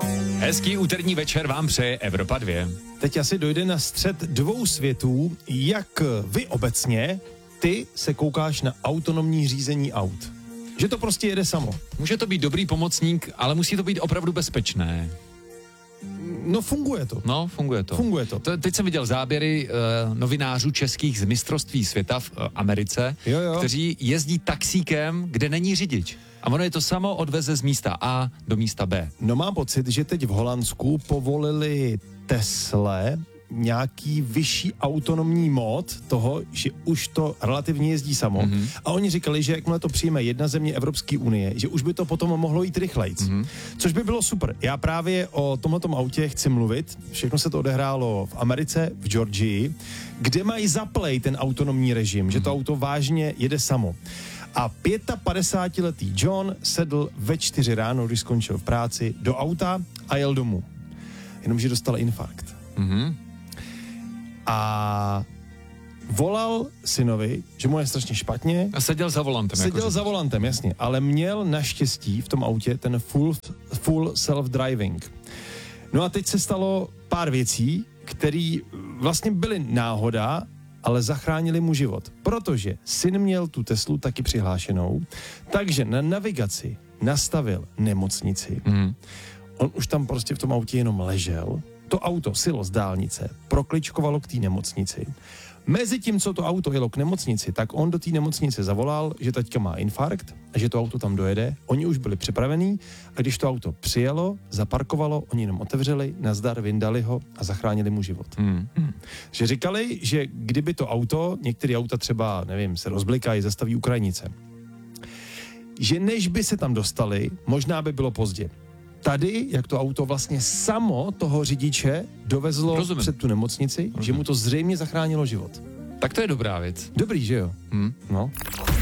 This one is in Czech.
Hezký úterní večer vám přeje Evropa 2. Teď asi dojde na střed dvou světů, jak vy obecně, ty se koukáš na autonomní řízení aut. Že to prostě jede samo. Může to být dobrý pomocník, ale musí to být opravdu bezpečné. No funguje to. No, funguje to. Funguje to. Teď jsem viděl záběry novinářů českých z mistrovství světa v Americe, kteří jezdí taxíkem, kde není řidič. A ono je to samo odveze z místa A do místa B. No mám pocit, že teď v Holandsku povolili Tesle nějaký vyšší autonomní mod toho, že už to relativně jezdí samo. Mm-hmm. A oni říkali, že jakmile to přijme jedna země Evropské unie, že už by to potom mohlo jít rychlejc. Mm-hmm. Což by bylo super. Já právě o tomhletom autě chci mluvit. Všechno se to odehrálo v Americe, v Georgii, kde mají zaplej ten autonomní režim, že to auto vážně jede samo. A 55letý John sedl ve 4 ráno, když skončil v práci, do auta a jel domů. Jenomže dostal infarkt. Mm-hmm. A volal synovi, že mu je strašně špatně. A seděl za volantem. Seděl za volantem, jasně. Ale měl naštěstí v tom autě ten full self-driving. No a teď se stalo pár věcí, které vlastně byly náhoda, ale zachránili mu život. Protože syn měl tu Teslu taky přihlášenou, takže na navigaci nastavil nemocnici. Mm. On už tam prostě v tom autě jenom ležel. To auto silo z dálnice, prokličkovalo k té nemocnici. Mezi tím, co to auto jelo k nemocnici, tak on do té nemocnice zavolal, že taťka má infarkt a že to auto tam dojede. Oni už byli připravení a když to auto přijelo, zaparkovalo, oni jenom otevřeli, nazdar, vyndali ho a zachránili mu život. Že říkali, že kdyby to auto, některé auta třeba, nevím, se rozblikají, zastaví u krajnice, že než by se tam dostali, možná by bylo pozdě. Tady, jak to auto vlastně samo toho řidiče dovezlo před tu nemocnici, že mu to zřejmě zachránilo život. Tak to je dobrá věc. Dobrý, že jo? No.